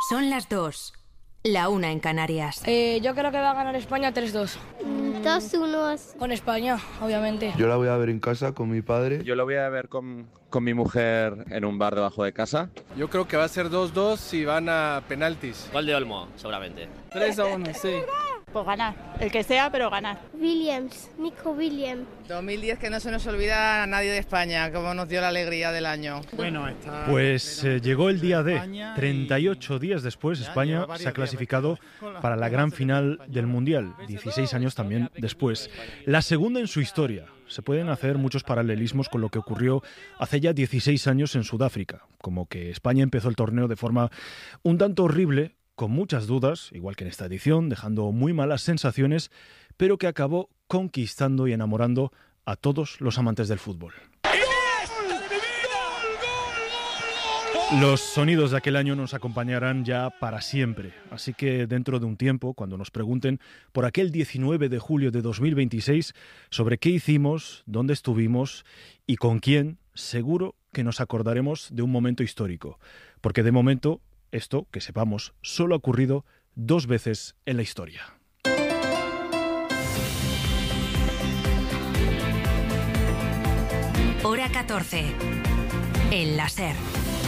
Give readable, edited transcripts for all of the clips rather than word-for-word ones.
Son las 2, la 1 en Canarias. Yo creo que va a ganar España 3-2. 2-1. Con España, obviamente. Yo la voy a ver en casa con mi padre. Yo la voy a ver con mi mujer en un bar debajo de casa. Yo creo que va a ser 2-2 y van a penaltis. Gol de Olmo, seguramente. 3-1, sí. Pues ganar, el que sea, pero ganar. Nico Williams. 2010, que no se nos olvida a nadie de España, como nos dio la alegría del año. Pues llegó el día D. 38 días después, España se ha clasificado para la gran final del Mundial, 16 años también después. La segunda en su historia. Se pueden hacer muchos paralelismos con lo que ocurrió hace ya 16 años en Sudáfrica, como que España empezó el torneo de forma un tanto horrible, con muchas dudas, igual que en esta edición, dejando muy malas sensaciones, pero que acabó conquistando y enamorando a todos los amantes del fútbol. Los sonidos de aquel año nos acompañarán ya para siempre, así que dentro de un tiempo, cuando nos pregunten por aquel 19 de julio de 2026, sobre qué hicimos, dónde estuvimos y con quién, seguro que nos acordaremos de un momento histórico, porque de momento esto, que sepamos, solo ha ocurrido 2 veces en la historia. Hora 14, en la SER.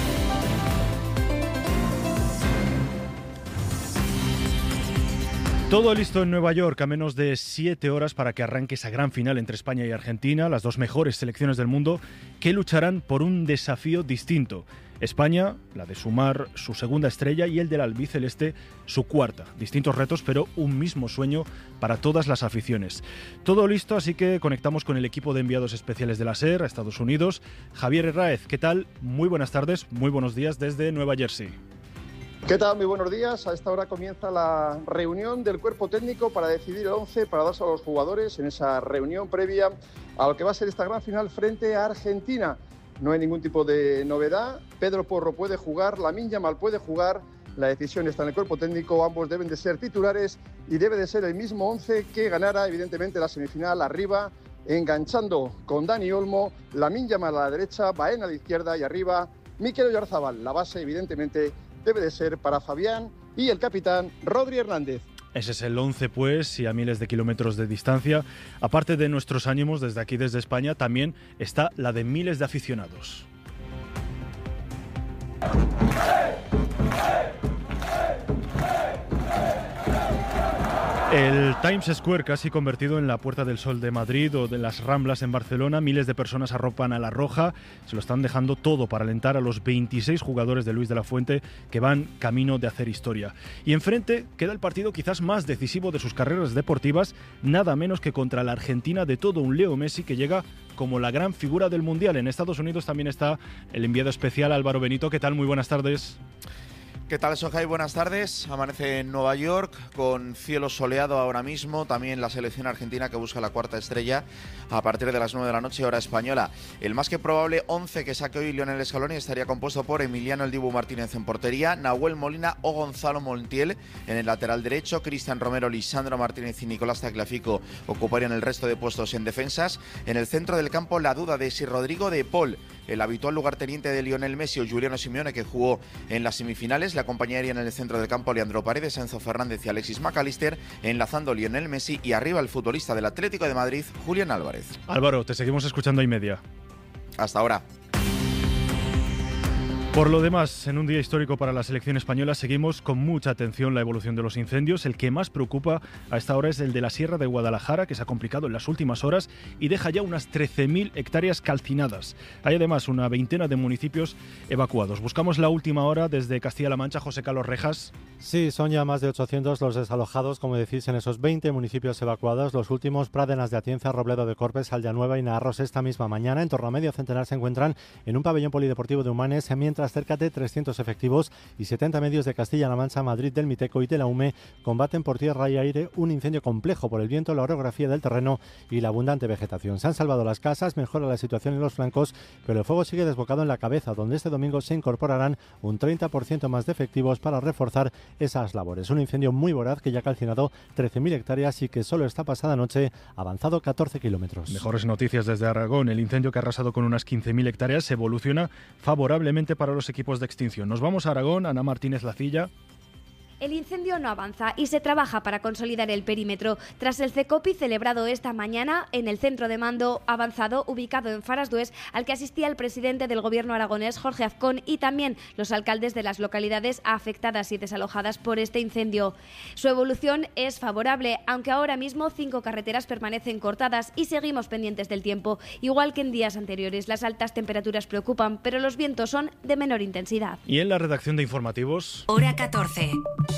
Todo listo en Nueva York, a menos de 7 horas para que arranque esa gran final entre España y Argentina, las 2 mejores selecciones del mundo, que lucharán por un desafío distinto. España, la de sumar su segunda estrella, y el del albiceleste, su cuarta. Distintos retos, pero un mismo sueño para todas las aficiones. Todo listo, así que conectamos con el equipo de enviados especiales de la SER a Estados Unidos. Javier Herráez, ¿qué tal? Muy buenas tardes, muy buenos días desde Nueva Jersey. ¿Qué tal? Muy buenos días. A esta hora comienza la reunión del cuerpo técnico para decidir el 11 para darse a los jugadores en esa reunión previa a lo que va a ser esta gran final frente a Argentina. No hay ningún tipo de novedad. Pedro Porro puede jugar, Lamine Yamal puede jugar. La decisión está en el cuerpo técnico. Ambos deben de ser titulares y debe de ser el mismo 11 que ganara evidentemente la semifinal arriba, enganchando con Dani Olmo, Lamine Yamal a la derecha, Baena a la izquierda y arriba Mikel Oyarzabal. La base evidentemente debe de ser para Fabián y el capitán Rodri Hernández. Ese es el 11, pues, y a miles de kilómetros de distancia. Aparte de nuestros ánimos desde aquí, desde España, también está la de miles de aficionados. El Times Square, casi convertido en la Puerta del Sol de Madrid o de las Ramblas en Barcelona, miles de personas arropan a la roja, se lo están dejando todo para alentar a los 26 jugadores de Luis de la Fuente que van camino de hacer historia. Y enfrente queda el partido quizás más decisivo de sus carreras deportivas, nada menos que contra la Argentina de todo un Leo Messi, que llega como la gran figura del Mundial. En Estados Unidos también está el enviado especial Álvaro Benito. ¿Qué tal? Muy buenas tardes. ¿Qué tal, Sohai? Buenas tardes. Amanece en Nueva York con cielo soleado ahora mismo. También la selección argentina que busca la cuarta estrella a partir de las 9 de la noche, hora española. El más que probable 11 que saque hoy Lionel Scaloni estaría compuesto por Emiliano El Dibu Martínez en portería, Nahuel Molina o Gonzalo Montiel en el lateral derecho, Cristian Romero, Lisandro Martínez y Nicolás Tagliafico ocuparían el resto de puestos en defensas. En el centro del campo la duda de si Rodrigo de Paul, el habitual lugarteniente de Lionel Messi, o Giuliano Simeone, que jugó en las semifinales. Le acompañarían en el centro del campo Leandro Paredes, Enzo Fernández y Alexis McAllister, enlazando Lionel Messi, y arriba el futbolista del Atlético de Madrid, Julián Álvarez. Álvaro, te seguimos escuchando y media. Hasta ahora. Por lo demás, en un día histórico para la selección española, seguimos con mucha atención la evolución de los incendios. El que más preocupa a esta hora es el de la Sierra de Guadalajara, que se ha complicado en las últimas horas y deja ya unas 13.000 hectáreas calcinadas. Hay además una veintena de municipios evacuados. Buscamos la última hora desde Castilla-La Mancha. José Carlos Rejas. Sí, son ya más de 800 los desalojados, como decís, en esos 20 municipios evacuados. Los últimos: Pradenas de Atienza, Robledo de Corpes, Aldeanueva y Narros. Esta misma mañana, en torno a medio centenar se encuentran en un pabellón polideportivo de Humanes, mientras cerca de 300 efectivos y 70 medios de Castilla-La Mancha, Madrid, del Miteco y de la UME combaten por tierra y aire un incendio complejo por el viento, la orografía del terreno y la abundante vegetación. Se han salvado las casas, mejora la situación en los flancos, pero el fuego sigue desbocado en la cabeza, donde este domingo se incorporarán un 30% más de efectivos para reforzar esas labores. Un incendio muy voraz que ya ha calcinado 13.000 hectáreas y que solo esta pasada noche ha avanzado 14 kilómetros. Mejores noticias desde Aragón. El incendio, que ha arrasado con unas 15.000 hectáreas, evoluciona favorablemente para los los equipos de extinción. Nos vamos a Aragón, Ana Martínez Lacilla. El incendio no avanza y se trabaja para consolidar el perímetro. Tras el CECOPI celebrado esta mañana en el centro de mando avanzado ubicado en Farasdués, al que asistía el presidente del gobierno aragonés, Jorge Azcón, y también los alcaldes de las localidades afectadas y desalojadas por este incendio. Su evolución es favorable, aunque ahora mismo 5 carreteras permanecen cortadas y seguimos pendientes del tiempo. Igual que en días anteriores, las altas temperaturas preocupan, pero los vientos son de menor intensidad. Y en la redacción de informativos... Hora 14.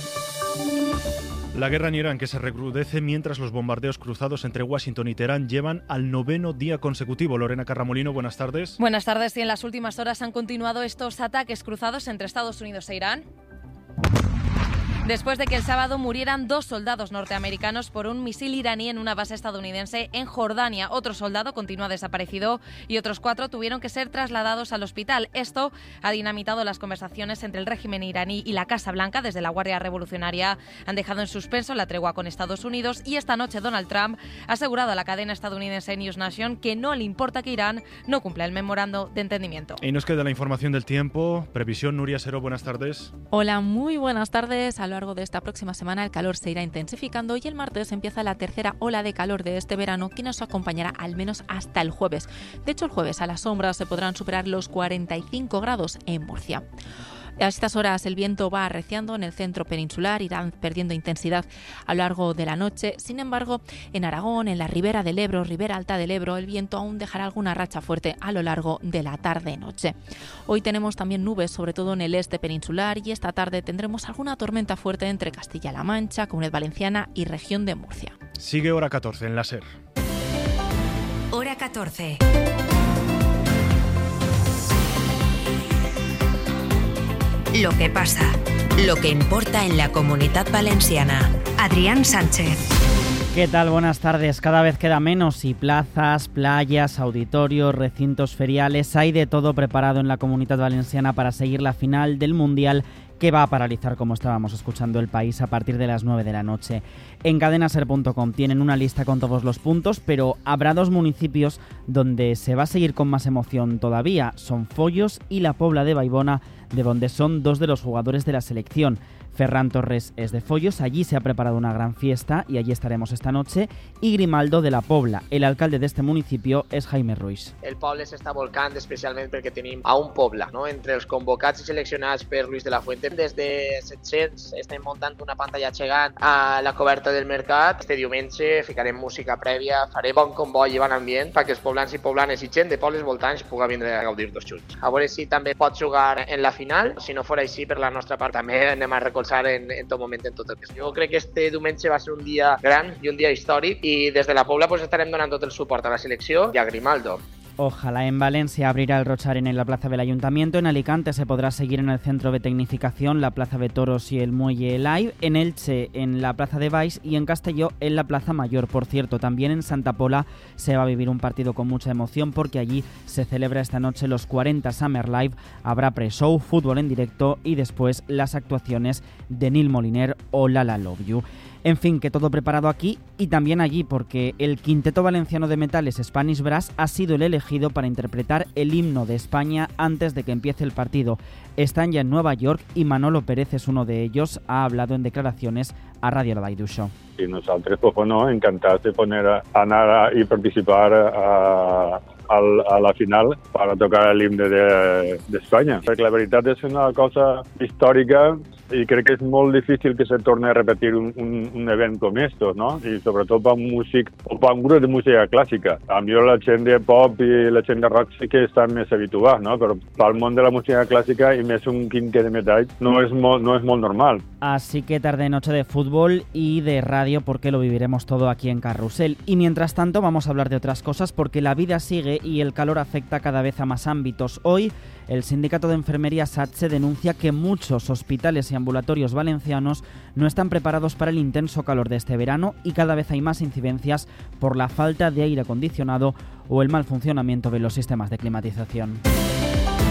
La guerra en Irán, que se recrudece mientras los bombardeos cruzados entre Washington y Teherán llevan al 9º día consecutivo. Lorena Carramolino, buenas tardes. Buenas tardes. Y en las últimas horas han continuado estos ataques cruzados entre Estados Unidos e Irán, después de que el sábado murieran 2 soldados norteamericanos por un misil iraní en una base estadounidense en Jordania. Otro soldado continúa desaparecido y otros 4 tuvieron que ser trasladados al hospital. Esto ha dinamitado las conversaciones entre el régimen iraní y la Casa Blanca. Desde la Guardia Revolucionaria han dejado en suspenso la tregua con Estados Unidos y esta noche Donald Trump ha asegurado a la cadena estadounidense News Nation que no le importa que Irán no cumpla el memorando de entendimiento. Y nos queda la información del tiempo. Previsión, Nuria Sero, buenas tardes. Hola, muy buenas tardes. A lo largo de esta próxima semana el calor se irá intensificando y el martes empieza la tercera ola de calor de este verano que nos acompañará al menos hasta el jueves. De hecho, el jueves a la sombra se podrán superar los 45 grados en Murcia. A estas horas el viento va arreciando en el centro peninsular, irán perdiendo intensidad a lo largo de la noche. Sin embargo, en Aragón, en la ribera del Ebro, ribera alta del Ebro, el viento aún dejará alguna racha fuerte a lo largo de la tarde-noche. Hoy tenemos también nubes, sobre todo en el este peninsular, y esta tarde tendremos alguna tormenta fuerte entre Castilla-La Mancha, Comunidad Valenciana y región de Murcia. Sigue Hora 14 en la SER. Hora 14. Lo que pasa, lo que importa en la Comunidad Valenciana. Adrián Sánchez. ¿Qué tal? Buenas tardes. Cada vez queda menos y plazas, playas, auditorios, recintos feriales, hay de todo preparado en la Comunidad Valenciana para seguir la final del Mundial que va a paralizar, como estábamos escuchando, el país a partir de las 9 de la noche. En cadenaser.com tienen una lista con todos los puntos, pero habrá 2 municipios donde se va a seguir con más emoción todavía. Son Follos y La Pobla de Baibona, de donde son 2 de los jugadores de la selección. Ferran Torres es de Follos, allí se ha preparado una gran fiesta y allí estaremos esta noche. Y Grimaldo de La Pobla, el alcalde de este municipio és Jaime Ruiz. El poble s'està volcant especialment perquè tenim a un poble, no? Entre els convocats i seleccionats per Luis de la Fuente. Des de 700 estem muntant una pantalla gegant a la coberta del mercat. Este diumenge ficarem música prèvia, farem bon comboi i bon ambient perquè els poblans i poblanes i gent de pobles voltants pugui vindre a gaudir tots junts. A veure si també pot jugar en la final. Si no fos així, per la nostra part també anem a recolzar en tot moment, en tot el que és. Jo crec que este diumenge va ser un dia gran i un dia històric i des de la Pobla pues estarem donant tot el suport a la selecció i a Grimaldo. Ojalá. En Valencia abrirá el Rocharén en la plaza del Ayuntamiento. En Alicante se podrá seguir en el centro de tecnificación, la plaza de Toros y el Muelle Live. En Elche en la plaza de Baix y en Castelló en la plaza Mayor. Por cierto, también en Santa Pola se va a vivir un partido con mucha emoción porque allí se celebra esta noche los 40 Summer Live. Habrá pre-show, fútbol en directo y después las actuaciones de Nil Moliner o Lala Love You. En fin, que todo preparado aquí y también allí, porque el Quinteto Valenciano de Metales Spanish Brass ha sido el elegido para interpretar el himno de España antes de que empiece el partido. Están ya en Nueva York y Manolo Pérez es uno de ellos. Ha hablado en declaraciones a Radio La Vall d'Uixó. Y nosotros, pues bueno, encantados de anar y participar a la final para tocar el himne d'Espanya. Perquè la veritat és una cosa històrica i crec que és molt difícil que se torni a repetir un event com esto, ¿no? I sobretot per un músic o per un grup de música clàssica. A mi la gent de pop i la gent de rock sí que estan més habituats, ¿no? Però pel món de la música clàssica i més un quinquet de metall no és molt normal. Así que tarde-noche de fútbol y de radio porque lo viviremos todo aquí en Carrusel. Y mientras tanto vamos a hablar de otras cosas porque la vida sigue y el calor afecta cada vez a más ámbitos. Hoy el sindicato de enfermería SATSE denuncia que muchos hospitales y ambulatorios valencianos no están preparados para el intenso calor de este verano y cada vez hay más incidencias por la falta de aire acondicionado o el mal funcionamiento de los sistemas de climatización.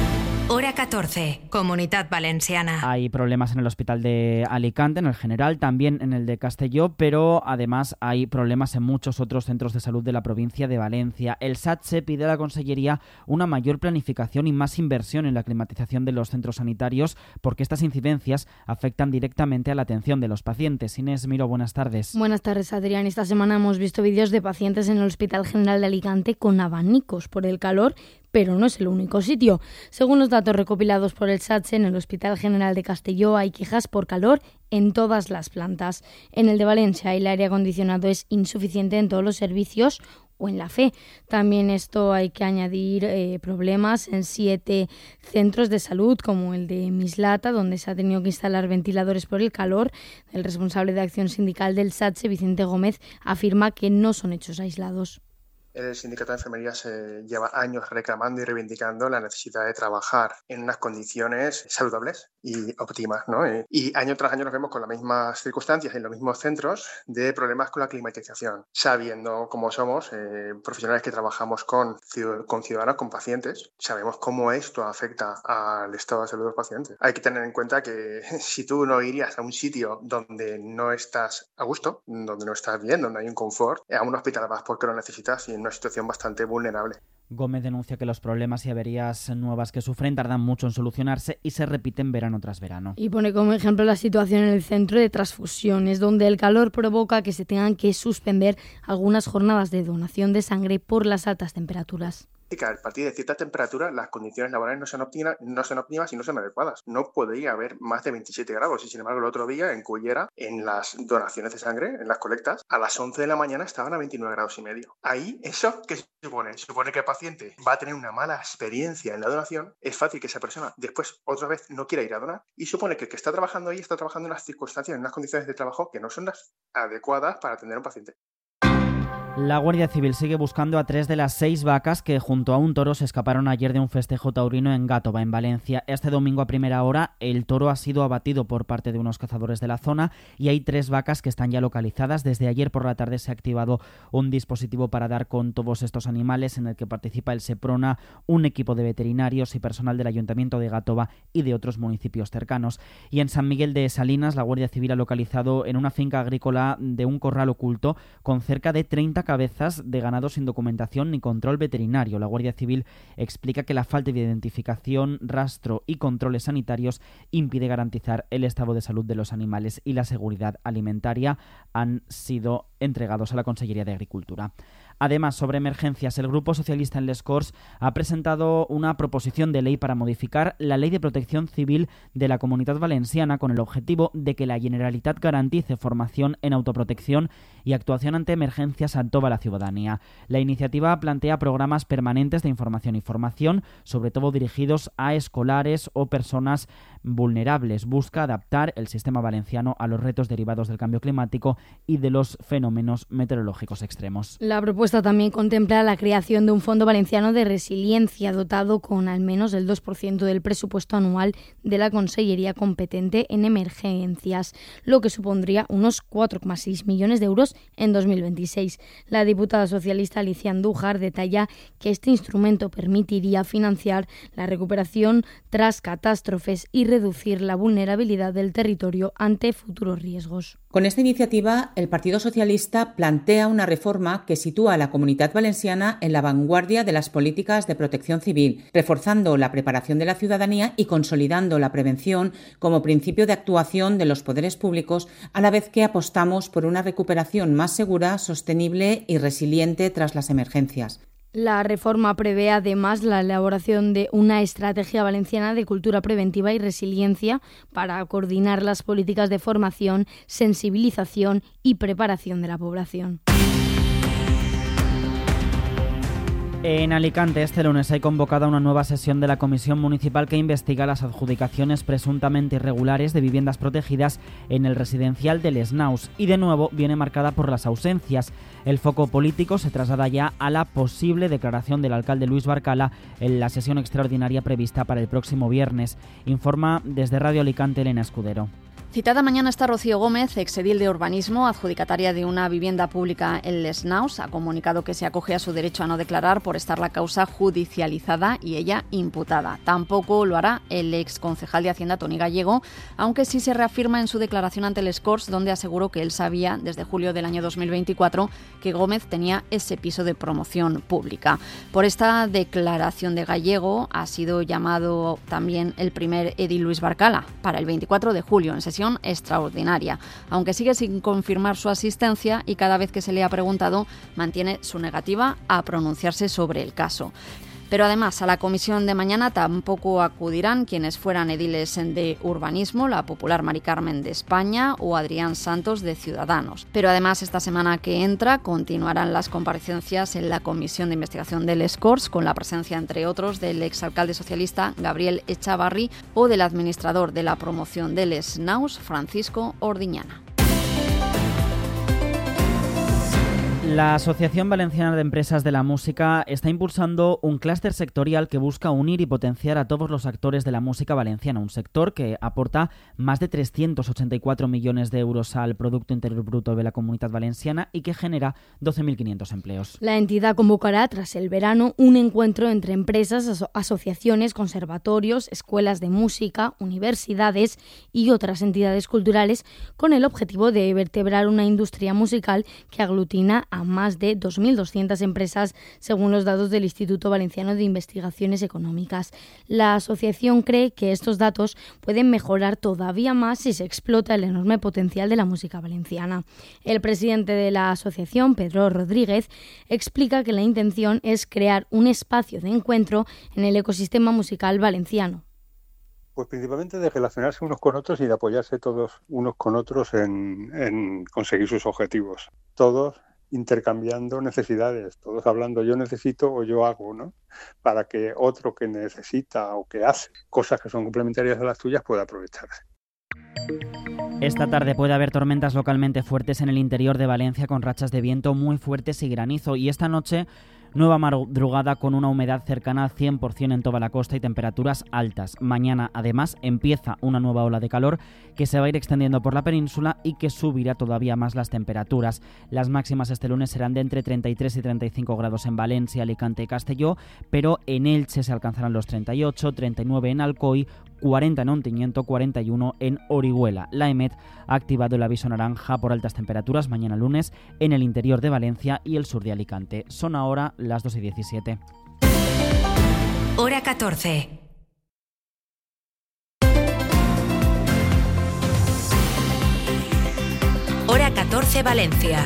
Hora 14, Comunitat Valenciana. Hay problemas en el hospital de Alicante, en el general, también en el de Castelló, pero además hay problemas en muchos otros centros de salud de la provincia de Valencia. El SATSE pide a la Consellería una mayor planificación y más inversión en la climatización de los centros sanitarios, porque estas incidencias afectan directamente a la atención de los pacientes. Inés Miró, buenas tardes. Buenas tardes, Adrián. Esta semana hemos visto vídeos de pacientes en el Hospital General de Alicante con abanicos por el calor, pero no es el único sitio. Según los datos recopilados por el SATSE, en el Hospital General de Castelló hay quejas por calor en todas las plantas. En el de Valencia el aire acondicionado es insuficiente en todos los servicios o en la FE. También esto hay que añadir problemas en 7 centros de salud, como el de Mislata, donde se ha tenido que instalar ventiladores por el calor. El responsable de acción sindical del SATSE, Vicente Gómez, afirma que no son hechos aislados. El sindicato de enfermería se lleva años reclamando y reivindicando la necesidad de trabajar en unas condiciones saludables y óptimas, ¿no? Y año tras año nos vemos con las mismas circunstancias en los mismos centros de problemas con la climatización, sabiendo cómo somos profesionales que trabajamos con ciudadanos, con pacientes, sabemos cómo esto afecta al estado de salud de los pacientes. Hay que tener en cuenta que si tú no irías a un sitio donde no estás a gusto, donde no estás bien, donde hay un confort, a un hospital vas porque lo necesitas y en una situación bastante vulnerable. Gómez denuncia que los problemas y averías nuevas que sufren tardan mucho en solucionarse y se repiten verano tras verano. Y pone como ejemplo la situación en el centro de transfusiones, donde el calor provoca que se tengan que suspender algunas jornadas de donación de sangre por las altas temperaturas. A partir de cierta temperatura las condiciones laborales no son óptimas y no son adecuadas. No podría haber más de 27 grados y sin embargo el otro día en Cullera, en las donaciones de sangre, en las colectas, a las 11 de la mañana estaban a 29 grados y medio. Ahí, ¿eso qué supone? Supone que el paciente va a tener una mala experiencia en la donación. Es fácil que esa persona después otra vez no quiera ir a donar y supone que el que está trabajando ahí está trabajando en unas circunstancias, en unas condiciones de trabajo que no son las adecuadas para atender a un paciente. La Guardia Civil sigue buscando a 3 de las 6 vacas que junto a un toro se escaparon ayer de un festejo taurino en Gàtova, en Valencia. Este domingo a primera hora el toro ha sido abatido por parte de unos cazadores de la zona y hay 3 vacas que están ya localizadas. Desde ayer por la tarde se ha activado un dispositivo para dar con todos estos animales en el que participa el Seprona, un equipo de veterinarios y personal del Ayuntamiento de Gàtova y de otros municipios cercanos. Y en San Miguel de Salinas la Guardia Civil ha localizado en una finca agrícola de un corral oculto con cerca de 30 cabezas de ganado sin documentación ni control veterinario. La Guardia Civil explica que la falta de identificación, rastro y controles sanitarios impide garantizar el estado de salud de los animales y la seguridad alimentaria. Han sido entregados a la Consellería de Agricultura. Además, sobre emergencias, el Grupo Socialista en Les Corts ha presentado una proposición de ley para modificar la Ley de Protección Civil de la Comunitat Valenciana con el objetivo de que la Generalitat garantice formación en autoprotección y actuación ante emergencias a toda la ciudadanía. La iniciativa plantea programas permanentes de información y formación, sobre todo dirigidos a escolares o personas vulnerables. Busca adaptar el sistema valenciano a los retos derivados del cambio climático y de los fenómenos meteorológicos extremos. La propuesta también contempla la creación de un Fondo Valenciano de Resiliencia dotado con al menos el 2% del presupuesto anual de la Consellería competente en emergencias, lo que supondría unos 4,6 millones de euros en 2026. La diputada socialista Alicia Andújar detalla que este instrumento permitiría financiar la recuperación tras catástrofes y reducir la vulnerabilidad del territorio ante futuros riesgos. Con esta iniciativa, el Partido Socialista plantea una reforma que sitúa a la Comunitat Valenciana en la vanguardia de las políticas de protección civil, reforzando la preparación de la ciudadanía y consolidando la prevención como principio de actuación de los poderes públicos, a la vez que apostamos por una recuperación más segura, sostenible y resiliente tras las emergencias. La reforma prevé además la elaboración de una estrategia valenciana de cultura preventiva y resiliencia para coordinar las políticas de formación, sensibilización y preparación de la población. En Alicante, este lunes hay convocada una nueva sesión de la Comisión Municipal que investiga las adjudicaciones presuntamente irregulares de viviendas protegidas en el residencial de Les Naus y de nuevo viene marcada por las ausencias. El foco político se traslada ya a la posible declaración del alcalde Luis Barcala en la sesión extraordinaria prevista para el próximo viernes. Informa desde Radio Alicante Elena Escudero. Citada mañana está Rocío Gómez, exedil de Urbanismo, adjudicataria de una vivienda pública en Les Naus. Ha comunicado que se acoge a su derecho a no declarar por estar la causa judicializada y ella imputada. Tampoco lo hará el exconcejal de Hacienda, Toni Gallego, aunque sí se reafirma en su declaración ante Les Corts, donde aseguró que él sabía desde julio del año 2024 que Gómez tenía ese piso de promoción pública. Por esta declaración de Gallego ha sido llamado también el primer edil Luis Barcala para el 24 de julio en sesión extraordinaria, aunque sigue sin confirmar su asistencia y cada vez que se le ha preguntado mantiene su negativa a pronunciarse sobre el caso. Pero además a la comisión de mañana tampoco acudirán quienes fueran ediles de Urbanismo, la popular Mari Carmen de España o Adrián Santos de Ciudadanos. Pero además esta semana que entra continuarán las comparecencias en la comisión de investigación de Les Corts, con la presencia entre otros del exalcalde socialista Gabriel Echavarri o del administrador de la promoción de Les Naus, Francisco Ordiñana. La Asociación Valenciana de Empresas de la Música está impulsando un clúster sectorial que busca unir y potenciar a todos los actores de la música valenciana, un sector que aporta más de 384 millones de euros al Producto Interior Bruto de la Comunidad Valenciana y que genera 12.500 empleos. La entidad convocará tras el verano un encuentro entre empresas, asociaciones, conservatorios, escuelas de música, universidades y otras entidades culturales con el objetivo de vertebrar una industria musical que aglutina a más de 2.200 empresas, según los datos del Instituto Valenciano de Investigaciones Económicas. La asociación cree que estos datos pueden mejorar todavía más si se explota el enorme potencial de la música valenciana. El presidente de la asociación, Pedro Rodríguez, explica que la intención es crear un espacio de encuentro en el ecosistema musical valenciano. Pues principalmente de relacionarse unos con otros y de apoyarse todos unos con otros en conseguir sus objetivos. Todos intercambiando necesidades, todos hablando yo necesito o yo hago, ¿no? Para que otro que necesita o que hace cosas que son complementarias a las tuyas pueda aprovecharse. Esta tarde puede haber tormentas localmente fuertes en el interior de Valencia con rachas de viento muy fuertes y granizo, y esta noche nueva madrugada con una humedad cercana al 100% en toda la costa y temperaturas altas. Mañana, además, empieza una nueva ola de calor que se va a ir extendiendo por la península y que subirá todavía más las temperaturas. Las máximas este lunes serán de entre 33 y 35 grados en Valencia, Alicante y Castelló, pero en Elche se alcanzarán los 38, 39 en Alcoy, 40 en Ontinyent, 41 en Orihuela. La EMET ha activado el aviso naranja por altas temperaturas mañana lunes en el interior de Valencia y el sur de Alicante. Son ahora las 2:17. Hora 14. Hora 14 Valencia.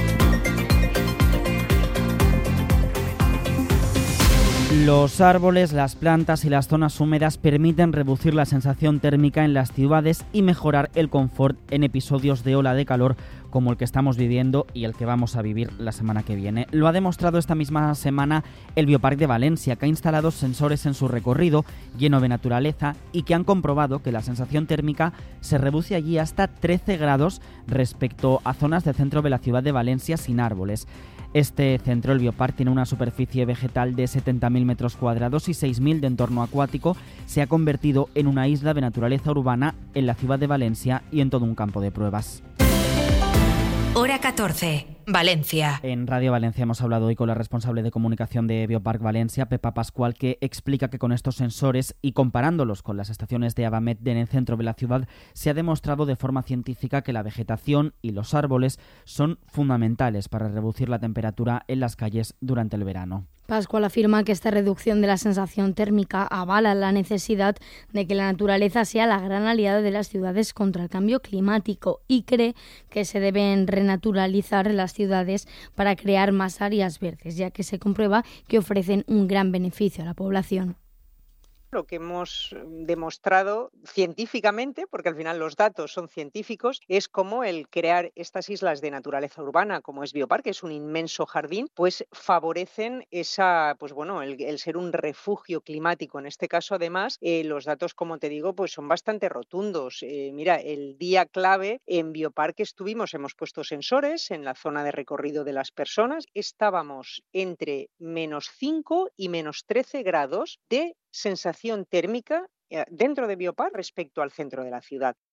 Los árboles, las plantas y las zonas húmedas permiten reducir la sensación térmica en las ciudades y mejorar el confort en episodios de ola de calor como el que estamos viviendo y el que vamos a vivir la semana que viene. Lo ha demostrado esta misma semana el Biopark de Valencia, que ha instalado sensores en su recorrido lleno de naturaleza y que han comprobado que la sensación térmica se reduce allí hasta 13 grados respecto a zonas del centro de la ciudad de Valencia sin árboles. Este centro, el Biopark, tiene una superficie vegetal de 70.000 metros cuadrados y 6.000 de entorno acuático. Se ha convertido en una isla de naturaleza urbana en la ciudad de Valencia y en todo un campo de pruebas. Hora 14, Valencia. En Radio Valencia hemos hablado hoy con la responsable de comunicación de Biopark Valencia, Pepa Pascual, que explica que con estos sensores y comparándolos con las estaciones de Avamet en el centro de la ciudad, se ha demostrado de forma científica que la vegetación y los árboles son fundamentales para reducir la temperatura en las calles durante el verano. Pascual afirma que esta reducción de la sensación térmica avala la necesidad de que la naturaleza sea la gran aliada de las ciudades contra el cambio climático y cree que se deben renaturalizar las ciudades para crear más áreas verdes, ya que se comprueba que ofrecen un gran beneficio a la población. Lo que hemos demostrado científicamente, porque al final los datos son científicos, es cómo el crear estas islas de naturaleza urbana, como es Biopark, que es un inmenso jardín, pues favorecen esa, pues bueno, el ser un refugio climático. En este caso, además, los datos, como te digo, pues son bastante rotundos. Mira, el día clave en Biopark hemos puesto sensores en la zona de recorrido de las personas. Estábamos entre -5 y -13 grados de sensación térmica dentro de Biopark respecto al centro de la ciudad.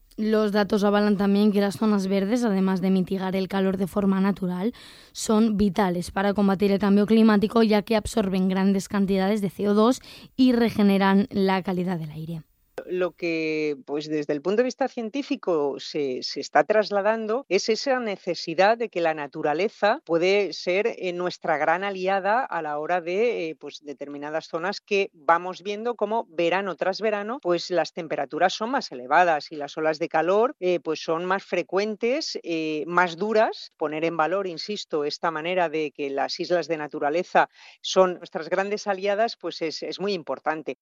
Los datos avalan también que las zonas verdes, además de mitigar el calor de forma natural, son vitales para combatir el cambio climático, ya que absorben grandes cantidades de CO2 y regeneran la calidad del aire. Lo que, pues desde el punto de vista científico, se está trasladando es esa necesidad de que la naturaleza puede ser nuestra gran aliada a la hora de pues determinadas zonas que vamos viendo como verano tras verano, pues las temperaturas son más elevadas y las olas de calor pues son más frecuentes, más duras. Poner en valor, insisto, esta manera de que las islas de naturaleza son nuestras grandes aliadas, pues es muy importante.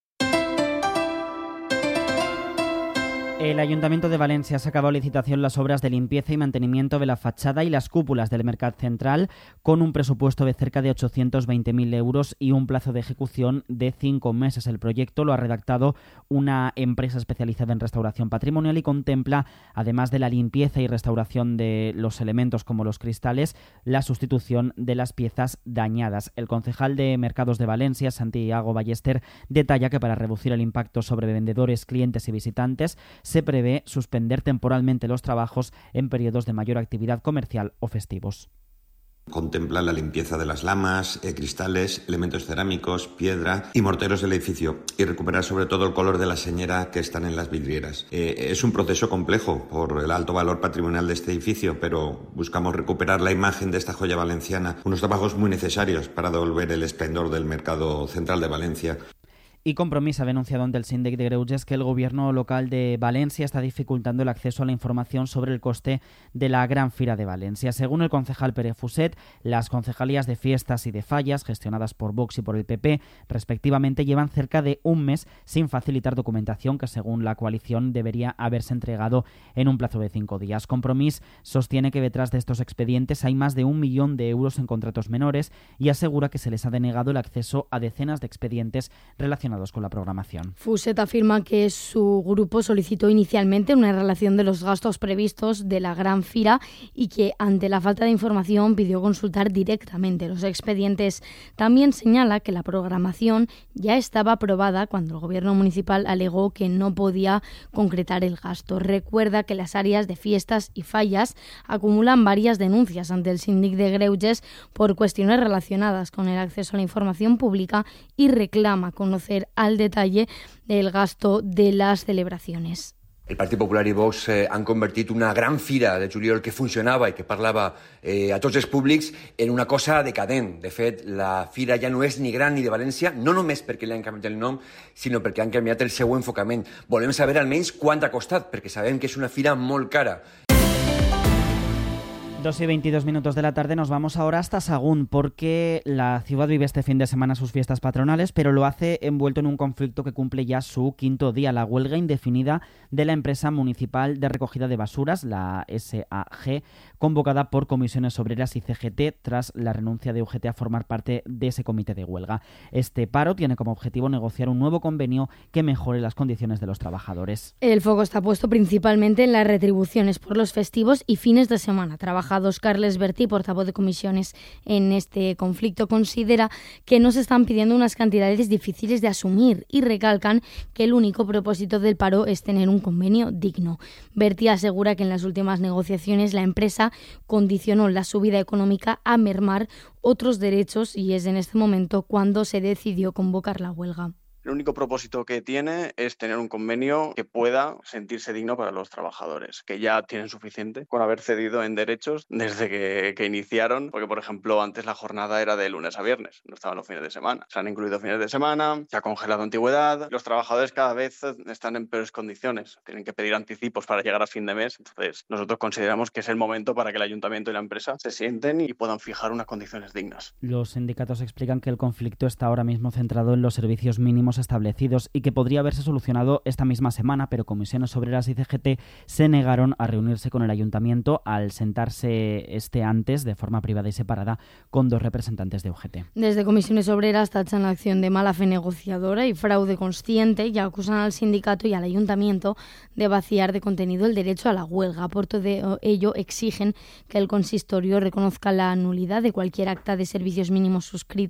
El Ayuntamiento de Valencia ha sacado a licitación las obras de limpieza y mantenimiento de la fachada y las cúpulas del Mercat Central con un presupuesto de cerca de 820.000 euros y un plazo de ejecución de 5 meses. El proyecto lo ha redactado una empresa especializada en restauración patrimonial y contempla, además de la limpieza y restauración de los elementos como los cristales, la sustitución de las piezas dañadas. El concejal de Mercados de Valencia, Santiago Ballester, detalla que para reducir el impacto sobre vendedores, clientes y visitantes, se prevé suspender temporalmente los trabajos en periodos de mayor actividad comercial o festivos. Contempla la limpieza de las lamas, cristales, elementos cerámicos, piedra y morteros del edificio y recuperar sobre todo el color de la señera que están en las vidrieras. Es un proceso complejo por el alto valor patrimonial de este edificio, pero buscamos recuperar la imagen de esta joya valenciana, unos trabajos muy necesarios para devolver el esplendor del mercado central de Valencia. Y Compromís ha denunciado ante el Síndic de Greuges que el gobierno local de Valencia está dificultando el acceso a la información sobre el coste de la Gran Fira de Valencia. Según el concejal Pere Fuset, las concejalías de fiestas y de fallas, gestionadas por Vox y por el PP, respectivamente, llevan cerca de un mes sin facilitar documentación que, según la coalición, debería haberse entregado en un plazo de 5 días. Compromís sostiene que detrás de estos expedientes hay más de 1 millón de euros en contratos menores y asegura que se les ha denegado el acceso a decenas de expedientes relacionados con la programación. Fuset afirma que su grupo solicitó inicialmente una relación de los gastos previstos de la Gran Fira y que ante la falta de información pidió consultar directamente los expedientes. También señala que la programación ya estaba aprobada cuando el gobierno municipal alegó que no podía concretar el gasto. Recuerda que las áreas de fiestas y fallas acumulan varias denuncias ante el Síndic de Greuges por cuestiones relacionadas con el acceso a la información pública y reclama conocer al detalle el gasto de las celebracions. El Partit Popular i Vox han convertit una gran fira de juliol que funcionava i que parlava a tots els públics en una cosa decadent. De fet, la fira ja no és ni gran ni de València, no només perquè li han canviat el nom, sinó perquè han canviat el seu enfocament. Volem saber almenys quant ha costat, perquè sabem que és una fira molt cara. 2:22 de la tarde, nos vamos ahora hasta Sahagún porque la ciudad vive este fin de semana sus fiestas patronales, pero lo hace envuelto en un conflicto que cumple ya su 5º día, la huelga indefinida de la empresa municipal de recogida de basuras, la SAG, convocada por Comisiones Obreras y CGT tras la renuncia de UGT a formar parte de ese comité de huelga. Este paro tiene como objetivo negociar un nuevo convenio que mejore las condiciones de los trabajadores. El foco está puesto principalmente en las retribuciones por los festivos y fines de semana. Carles Bertí, portavoz de comisiones en este conflicto, considera que no se están pidiendo unas cantidades difíciles de asumir y recalcan que el único propósito del paro es tener un convenio digno. Bertí asegura que en las últimas negociaciones la empresa condicionó la subida económica a mermar otros derechos y es en este momento cuando se decidió convocar la huelga. El único propósito que tiene es tener un convenio que pueda sentirse digno para los trabajadores, que ya tienen suficiente con haber cedido en derechos desde que iniciaron, porque por ejemplo antes la jornada era de lunes a viernes, no estaban los fines de semana. Se han incluido fines de semana, se ha congelado antigüedad, los trabajadores cada vez están en peores condiciones, tienen que pedir anticipos para llegar a fin de mes, entonces nosotros consideramos que es el momento para que el ayuntamiento y la empresa se sienten y puedan fijar unas condiciones dignas. Los sindicatos explican que el conflicto está ahora mismo centrado en los servicios mínimos establecidos y que podría haberse solucionado esta misma semana, pero Comisiones Obreras y CGT se negaron a reunirse con el ayuntamiento al sentarse antes de forma privada y separada con 2 representantes de UGT. Desde Comisiones Obreras tachan la acción de mala fe negociadora y fraude consciente y acusan al sindicato y al ayuntamiento de vaciar de contenido el derecho a la huelga. Por todo ello exigen que el consistorio reconozca la nulidad de cualquier acta de servicios mínimos suscrita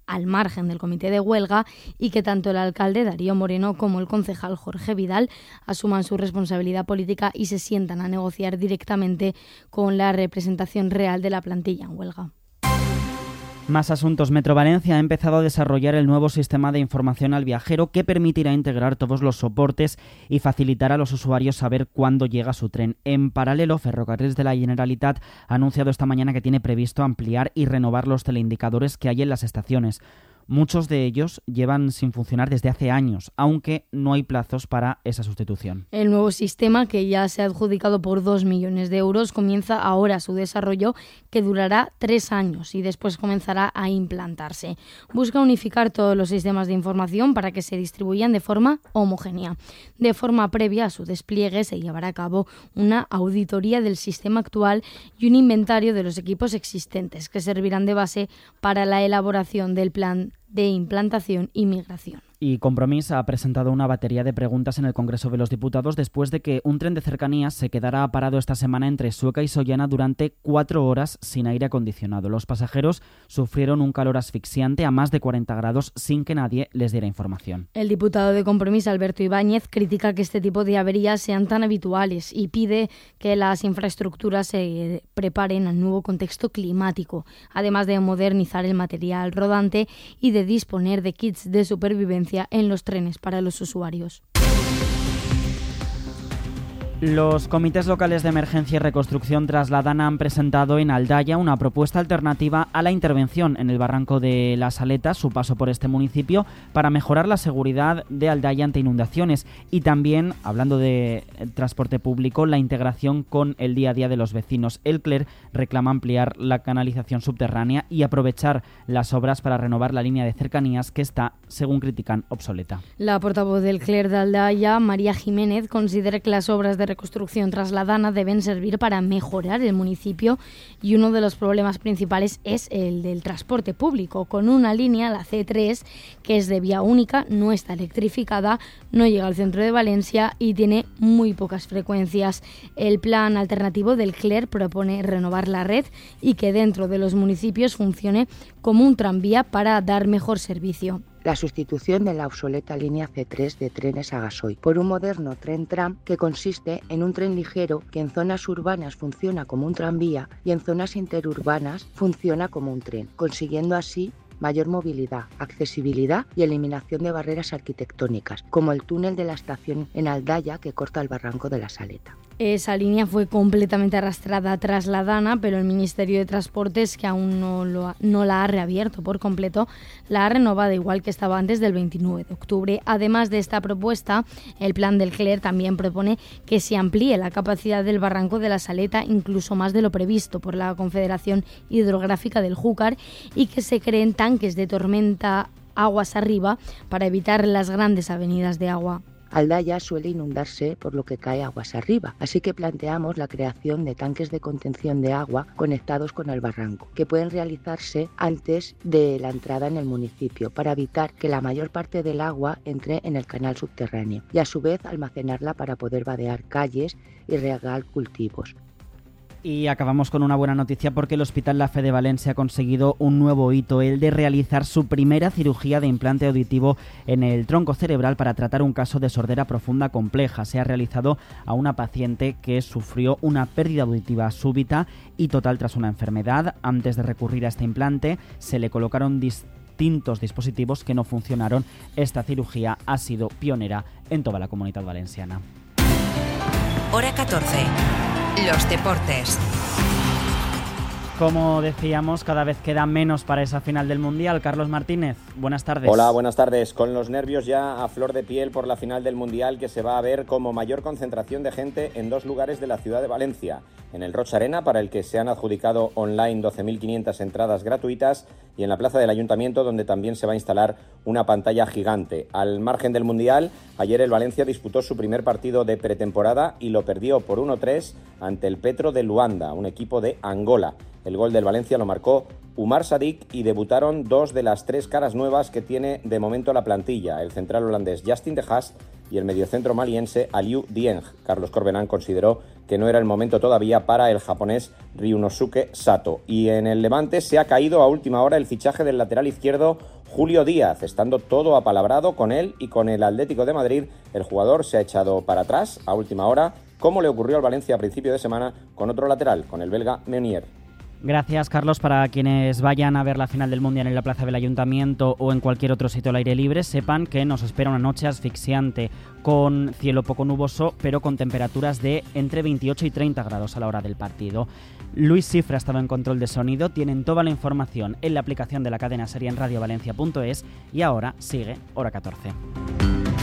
al margen del comité de huelga y que tanto el alcalde Darío Moreno como el concejal Jorge Vidal asuman su responsabilidad política y se sientan a negociar directamente con la representación real de la plantilla en huelga. Más asuntos. Metro Valencia ha empezado a desarrollar el nuevo sistema de información al viajero que permitirá integrar todos los soportes y facilitar a los usuarios saber cuándo llega su tren. En paralelo, Ferrocarrils de la Generalitat ha anunciado esta mañana que tiene previsto ampliar y renovar los teleindicadores que hay en las estaciones. Muchos de ellos llevan sin funcionar desde hace años, aunque no hay plazos para esa sustitución. El nuevo sistema, que ya se ha adjudicado por 2 millones de euros, comienza ahora su desarrollo, que durará 3 años y después comenzará a implantarse. Busca unificar todos los sistemas de información para que se distribuyan de forma homogénea. De forma previa a su despliegue se llevará a cabo una auditoría del sistema actual y un inventario de los equipos existentes que servirán de base para la elaboración del plan de implantación y migración. Y Compromís ha presentado una batería de preguntas en el Congreso de los Diputados después de que un tren de cercanías se quedara parado esta semana entre Sueca y Sollana durante 4 horas sin aire acondicionado. Los pasajeros sufrieron un calor asfixiante a más de 40 grados sin que nadie les diera información. El diputado de Compromís, Alberto Ibáñez, critica que este tipo de averías sean tan habituales y pide que las infraestructuras se preparen al nuevo contexto climático, además de modernizar el material rodante y de disponer de kits de supervivencia en los trenes para los usuarios. Los comités locales de emergencia y reconstrucción Trasladana han presentado en Aldaya una propuesta alternativa a la intervención en el barranco de La Saleta, su paso por este municipio, para mejorar la seguridad de Aldaya ante inundaciones y también, hablando de transporte público, la integración con el día a día de los vecinos. El CLER reclama ampliar la canalización subterránea y aprovechar las obras para renovar la línea de cercanías que está, según critican, obsoleta. La portavoz del CLER de Aldaya, María Jiménez, considera que las obras de reconstrucción Trasladana deben servir para mejorar el municipio y uno de los problemas principales es el del transporte público. Con una línea, la C3, que es de vía única, no está electrificada, no llega al centro de Valencia y tiene muy pocas frecuencias. El plan alternativo del CLER propone renovar la red y que dentro de los municipios funcione como un tranvía para dar mejor servicio. La sustitución de la obsoleta línea C3 de trenes a gasoil por un moderno tren tram que consiste en un tren ligero que en zonas urbanas funciona como un tranvía y en zonas interurbanas funciona como un tren, consiguiendo así mayor movilidad, accesibilidad y eliminación de barreras arquitectónicas, como el túnel de la estación en Aldaya que corta el barranco de La Saleta. Esa línea fue completamente arrastrada a Trasladana, pero el Ministerio de Transportes, que aún no la ha reabierto por completo, la ha renovado igual que estaba antes del 29 de octubre. Además de esta propuesta, el plan del CLER también propone que se amplíe la capacidad del barranco de La Saleta incluso más de lo previsto por la Confederación Hidrográfica del Júcar y que se creen tanques de tormenta aguas arriba para evitar las grandes avenidas de agua. Aldaya suele inundarse por lo que cae aguas arriba, así que planteamos la creación de tanques de contención de agua conectados con el barranco, que pueden realizarse antes de la entrada en el municipio para evitar que la mayor parte del agua entre en el canal subterráneo y a su vez almacenarla para poder vadear calles y regar cultivos. Y acabamos con una buena noticia porque el Hospital La Fe de Valencia ha conseguido un nuevo hito, el de realizar su primera cirugía de implante auditivo en el tronco cerebral para tratar un caso de sordera profunda compleja. Se ha realizado a una paciente que sufrió una pérdida auditiva súbita y total tras una enfermedad. Antes de recurrir a este implante se le colocaron distintos dispositivos que no funcionaron. Esta cirugía ha sido pionera en toda la Comunidad Valenciana. Hora 14. Los deportes. Como decíamos, cada vez queda menos para esa final del Mundial. Carlos Martínez, buenas tardes. Hola, buenas tardes. Con los nervios ya a flor de piel por la final del Mundial, que se va a ver como mayor concentración de gente en 2 lugares de la ciudad de Valencia. En el Roig Arena, para el que se han adjudicado online 12.500 entradas gratuitas, y en la plaza del Ayuntamiento, donde también se va a instalar una pantalla gigante. Al margen del Mundial, ayer el Valencia disputó su primer partido de pretemporada y lo perdió por 1-3 ante el Petro de Luanda, un equipo de Angola. El gol del Valencia lo marcó Umar Sadik y debutaron 2 de las 3 caras nuevas que tiene de momento la plantilla, el central holandés Justin De Haas y el mediocentro maliense Aliou Dieng. Carlos Corberán consideró que no era el momento todavía para el japonés Ryunosuke Sato. Y en el Levante se ha caído a última hora el fichaje del lateral izquierdo Julio Díaz. Estando todo apalabrado con él y con el Atlético de Madrid, el jugador se ha echado para atrás a última hora, como le ocurrió al Valencia a principio de semana con otro lateral, con el belga Meunier. Gracias, Carlos. Para quienes vayan a ver la final del Mundial en la Plaza del Ayuntamiento o en cualquier otro sitio al aire libre, sepan que nos espera una noche asfixiante, con cielo poco nuboso, pero con temperaturas de entre 28 y 30 grados a la hora del partido. Luis Cifra ha estado en control de sonido. Tienen toda la información en la aplicación de la cadena SER en radiovalencia.es y ahora sigue Hora 14.